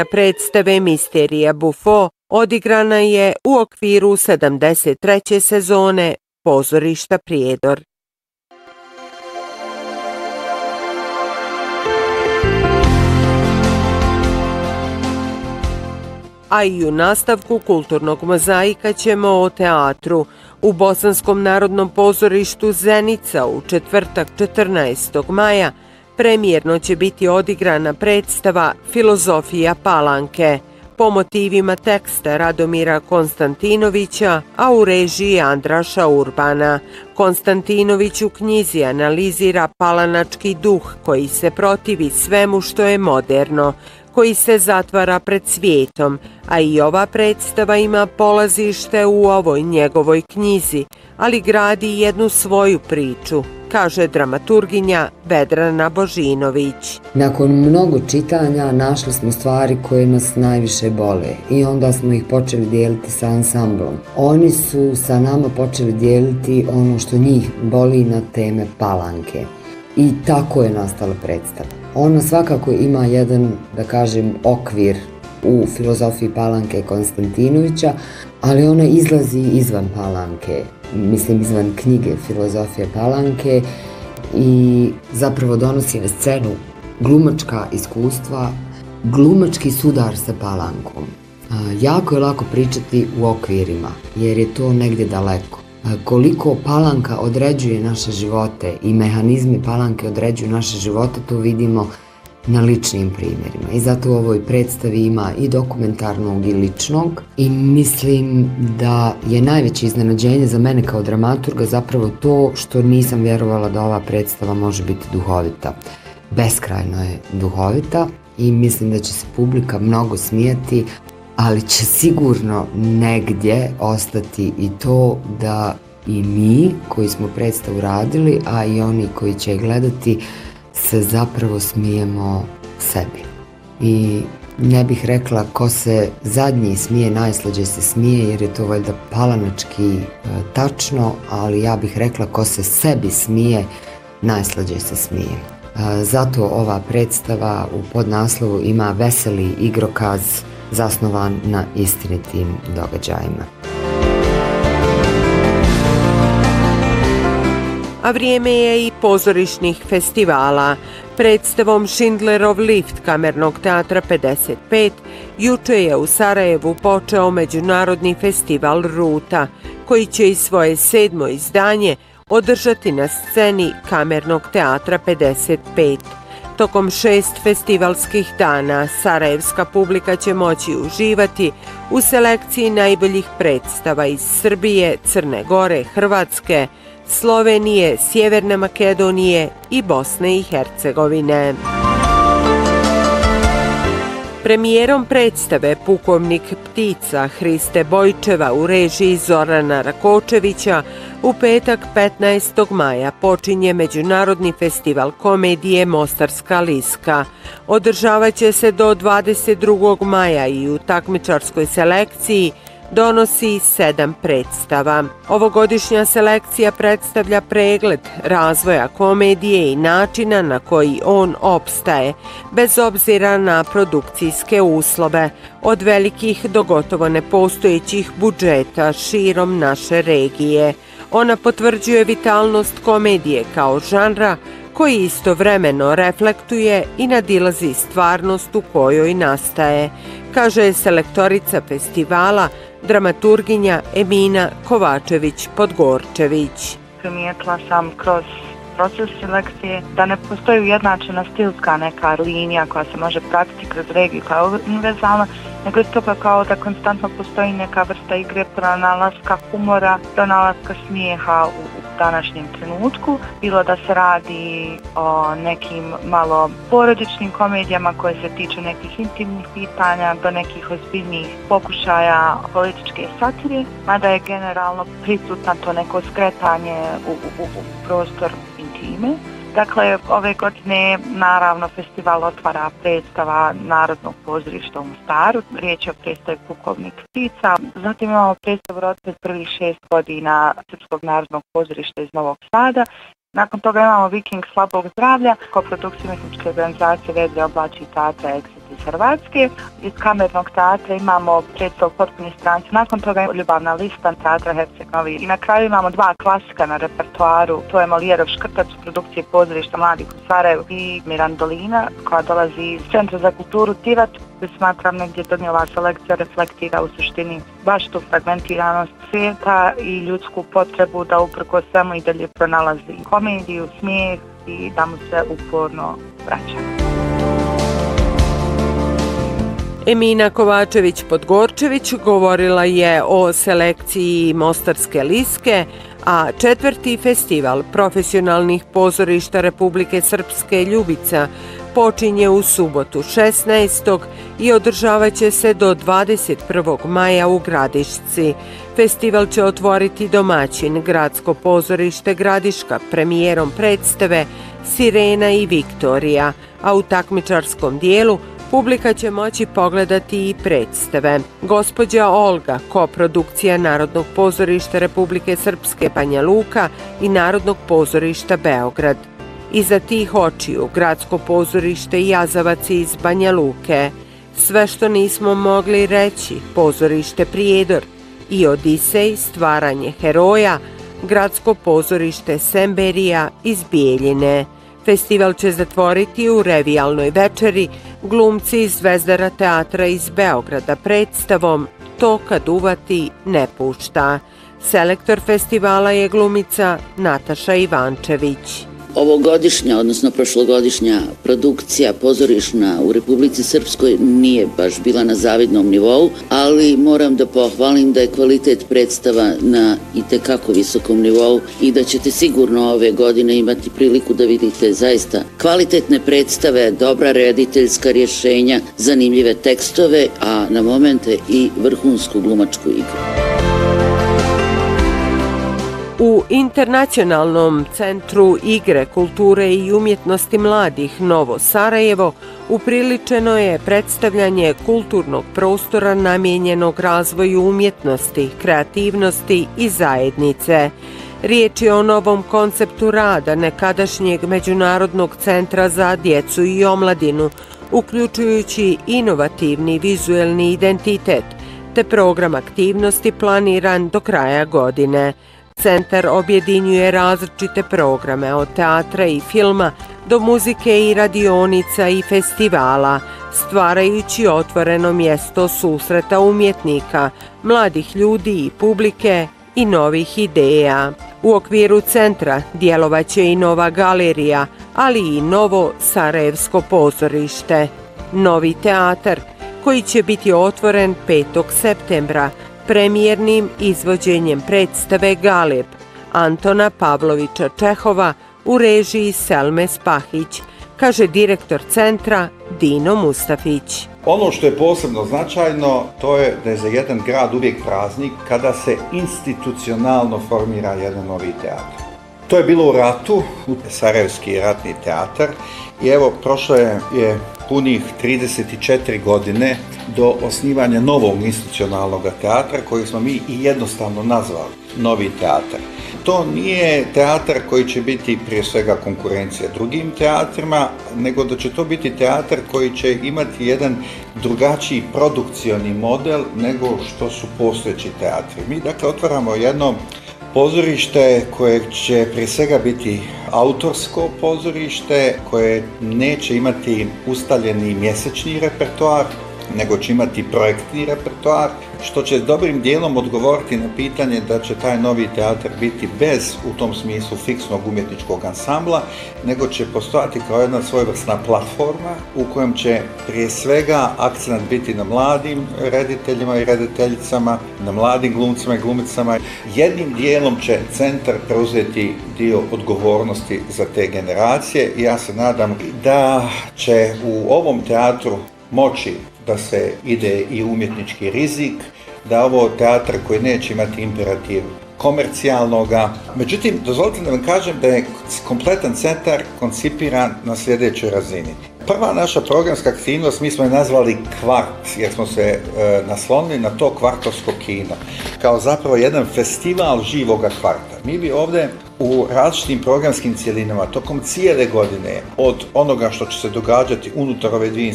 predstave Misterija Buffo odigrana je u okviru 73. sezone Pozorišta Prijedor. A i u nastavku kulturnog mozaika ćemo o teatru. U Bosanskom narodnom pozorištu Zenica u četvrtak 14. maja premijerno će biti odigrana predstava Filozofija Palanke po motivima teksta Radomira Konstantinovića, a u režiji Andraša Urbana. Konstantinović u knjizi analizira palanački duh koji se protivi svemu što je moderno, koji se zatvara pred svijetom, a i ova predstava ima polazište u ovoj njegovoj knjizi, ali gradi jednu svoju priču, kaže dramaturginja Vedrana Božinović. Nakon mnogo čitanja našli smo stvari koje nas najviše bole i onda smo ih počeli dijeliti sa ansamblom. Oni su sa nama počeli dijeliti ono što njih boli na teme Palanke. I tako je nastala predstava. Ona svakako ima jedan, da kažem, okvir u filozofiji Palanke Konstantinovića, ali ona izlazi izvan Palanke, mislim izvan knjige Filozofija Palanke i zapravo donosi na scenu glumačka iskustva, glumački sudar sa Palankom. Jako je lako pričati u okvirima, jer je to negdje daleko. Koliko Palanka određuje naše živote i mehanizmi Palanke određuju naše živote, to vidimo na ličnim primjerima. I zato u ovoj predstavi ima i dokumentarnog i ličnog. I mislim da je najveće iznenađenje za mene kao dramaturga zapravo to što nisam vjerovala da ova predstava može biti duhovita. Beskrajno je duhovita i mislim da će se publika mnogo smijati, ali će sigurno negdje ostati i to da i mi koji smo predstavu radili, a i oni koji će gledati, se zapravo smijemo sebi. I ne bih rekla ko se zadnji smije, najslađe se smije, jer je to valjda palanački tačno, ali ja bih rekla ko se sebi smije, najslađe se smije. Zato ova predstava u podnaslovu ima veseli igrokaz zasnovan na istinitim događajima. A vrijeme je i pozorišnih festivala. Predstavom Schindlerov lift Kamernog teatra 55 juče je u Sarajevu počeo Međunarodni festival Ruta, koji će i svoje 7. izdanje održati na sceni Kamernog teatra 55. Tokom 6 festivalskih dana sarajevska publika će moći uživati u selekciji najboljih predstava iz Srbije, Crne Gore, Hrvatske, Slovenije, Sjeverne Makedonije i Bosne i Hercegovine. Premijerom predstave Pukovnik ptica Hriste Bojčeva u režiji Zorana Rakočevića u petak 15. maja počinje Međunarodni festival komedije Mostarska liska. Održavat će se do 22. maja i u takmičarskoj selekciji donosi 7 predstava. Ovogodišnja selekcija predstavlja pregled razvoja komedije i načina na koji on opstaje, bez obzira na produkcijske uslove, od velikih do gotovo nepostojećih budžeta širom naše regije. Ona potvrđuje vitalnost komedije kao žanra koji istovremeno reflektuje i nadilazi stvarnost u kojoj nastaje, kaže selektorica festivala, dramaturginja Emina Kovačević-Podgorčević. Primijetila sam kroz proces selekcije da ne postoji ujednačena stilska neka linija koja se može pratiti kroz regiju kao univerzalna, nego je to kao da konstantno postoji neka vrsta igre pronalaska humora, pronalaska smijeha u današnjem trenutku, bilo da se radi o nekim malo porodičnim komedijama koje se tiču nekih intimnih pitanja do nekih ozbiljnih pokušaja političke satire, mada je generalno prisutno to neko skretanje u prostor intime. Dakle, ove godine naravno festival otvara predstava Narodnog pozorišta u Mostaru, riječ je o predstavi Pukovnik ptica. Zatim imamo predstavu Roditelj prvih 6 godina Srpskog narodnog pozorišta iz Novog Sada. Nakon toga imamo Viking slabog zdravlja, koprodukciju umjetničke organizacije Vedre oblači teatra Exit iz Hrvatske. Iz kamernog teatra imamo predstavu Potpuni stranci. Nakon toga Ljubavna lista teatra Herceg Novi. I na kraju imamo 2 klasika na repertoaru. To je Molijerov Škrtac u produkciji Pozorišta mladih u Sarajevu i Mirandolina koja dolazi iz Centra za kulturu Tivat. Smatram negdje da ova selekcija reflektira u suštini baš tu fragmentiranost svijeta i ljudsku potrebu da uprkos svemu i dalje pronalazi komediju, smijeh i da mu se uporno vraća. Emina Kovačević-Podgorčević govorila je o selekciji Mostarske liske, a 4. festival profesionalnih pozorišta Republike Srpske Ljubica počinje u subotu 16. i održavat će se do 21. maja u Gradišci. Festival će otvoriti domaćin Gradsko pozorište Gradiška premijerom predstave Sirena i Viktorija, a u takmičarskom dijelu publika će moći pogledati i predstave Gospođa Olga, koprodukcija Narodnog pozorišta Republike Srpske Banja Luka i Narodnog pozorišta Beograd. Iza tih očiju Gradsko pozorište Jazavac iz Banja Luke, Sve što nismo mogli reći, pozorište Prijedor i Odisej, stvaranje heroja, Gradsko pozorište Semberija iz Bijeljine. Festival će zatvoriti u revijalnoj večeri glumci iz Zvezdara teatra iz Beograda predstavom To kad uvati ne pušta. Selektor festivala je glumica Nataša Ivančević. Ovogodišnja, odnosno prošlogodišnja produkcija pozorišna u Republici Srpskoj nije baš bila na zavidnom nivou, ali moram da pohvalim da je kvalitet predstava na itekako visokom nivou i da ćete sigurno ove godine imati priliku da vidite zaista kvalitetne predstave, dobra rediteljska rješenja, zanimljive tekstove, a na momente i vrhunsku glumačku igru. U Internacionalnom centru igre, kulture i umjetnosti mladih Novo Sarajevo upriličeno je predstavljanje kulturnog prostora namijenjenog razvoju umjetnosti, kreativnosti i zajednice. Riječ je o novom konceptu rada nekadašnjeg Međunarodnog centra za djecu i omladinu, uključujući inovativni vizuelni identitet, te program aktivnosti planiran do kraja godine. Centar objedinjuje različite programe od teatra i filma do muzike i radionica i festivala, stvarajući otvoreno mjesto susreta umjetnika, mladih ljudi i publike i novih ideja. U okviru centra djelovaće i nova galerija, ali i novo Sarajevsko pozorište. Novi teatar koji će biti otvoren 5. septembra premijernim izvođenjem predstave Galeb Antona Pavlovića Čehova u režiji Selme Spahić, kaže direktor centra Dino Mustafić. Ono što je posebno značajno, to je da je za jedan grad uvijek praznik kada se institucionalno formira jedan novi teatr. To je bilo u ratu, Sarajevski ratni teatar, i evo prošlo je punih 34 godine do osnivanja novog institucionalnog teatra koji smo mi i jednostavno nazvali Novi teatar. To nije teatar koji će biti prije svega konkurencija drugim teatrima, nego da će to biti teatar koji će imati jedan drugačiji produkcioni model nego što su postojeći teatri. Mi dakle otvaramo jedno pozorište koje će prije svega biti autorsko pozorište, koje neće imati ustaljeni mjesečni repertoar, nego će imati projektni repertoar, što će dobrim dijelom odgovoriti na pitanje da će taj novi teatar biti bez, u tom smislu, fiksnog umjetničkog ansambla, nego će postojati kao jedna svojevrsna platforma u kojem će prije svega akcent biti na mladim rediteljima i rediteljicama, na mladim glumcima i glumicama. Jednim dijelom će centar preuzeti dio odgovornosti za te generacije i ja se nadam da će u ovom teatru moći da se ide i umjetnički rizik, da ovo teatr koji neće imati imperativ komercijalnoga. Međutim, dozvolite da vam kažem da je kompletan centar koncipiran na sljedećoj razini. Prva naša programska aktivnost, mi smo je nazvali Kvart, jer smo se naslonili na to kvartovsko kino, kao zapravo jedan festival živoga kvarta. Mi bi ovdje u različitim programskim cjelinama tokom cijele godine, od onoga što će se događati unutar ove dvije